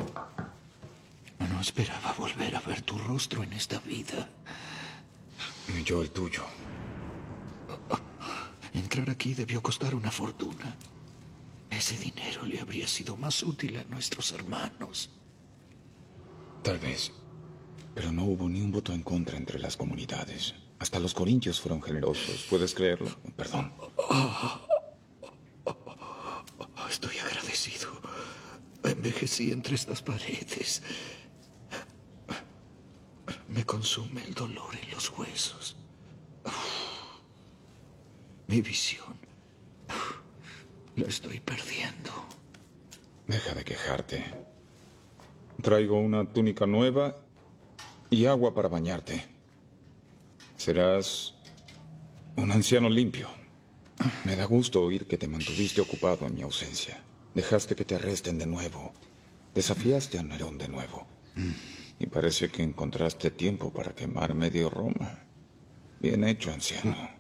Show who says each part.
Speaker 1: No esperaba volver a ver tu rostro en esta vida.
Speaker 2: Yo el tuyo.
Speaker 1: Entrar aquí debió costar una fortuna. Ese dinero le habría sido más útil a nuestros hermanos.
Speaker 2: Tal vez. Pero no hubo ni un voto en contra entre las comunidades. Hasta los corintios fueron generosos. ¿Puedes creerlo? Perdón.
Speaker 1: Estoy agradecido. Envejecí entre estas paredes. Me consume el dolor en los huesos. Mi visión. La estoy perdiendo.
Speaker 2: Deja de quejarte. Traigo una túnica nueva y agua para bañarte. Serás un anciano limpio. Me da gusto oír que te mantuviste ocupado en mi ausencia. Dejaste que te arresten de nuevo. Desafiaste a Nerón de nuevo. Y parece que encontraste tiempo para quemar medio Roma. Bien hecho, anciano.